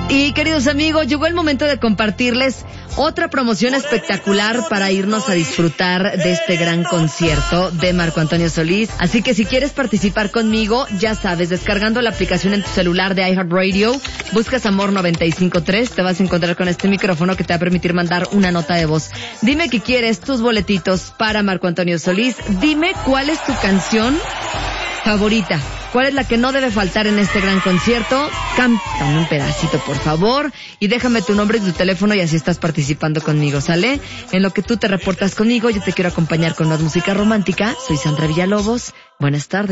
Y queridos amigos, llegó el momento de compartirles otra promoción espectacular para irnos a disfrutar de este gran concierto de Marco Antonio Solís. Así que si quieres participar conmigo, ya sabes, descargando la aplicación en tu celular de iHeartRadio, buscas Amor 95.3, te vas a encontrar con este micrófono que te va a permitir mandar una nota de voz. Dime que quieres tus boletitos para Marco Antonio Solís. Dime cuál es tu canción favorita. ¿Cuál es la que no debe faltar en este gran concierto? Cántame un pedacito, por favor, y déjame tu nombre y tu teléfono y así estás participando conmigo, ¿sale? En lo que tú te reportas conmigo, yo te quiero acompañar con más música romántica. Soy Sandra Villalobos. Buenas tardes.